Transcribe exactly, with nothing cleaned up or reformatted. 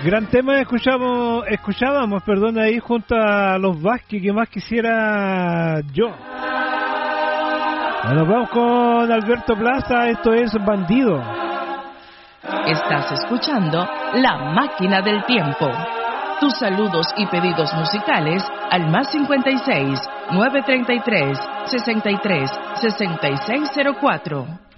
Gran tema escuchamos, escuchábamos, perdón, ahí junto a los Vázquez, que más quisiera yo. Nos vamos con Alberto Plaza, esto es Bandido. Estás escuchando La Máquina del Tiempo. Tus saludos y pedidos musicales al más cincuenta y seis, nueve treinta y tres, sesenta y tres, sesenta y seis cero cuatro.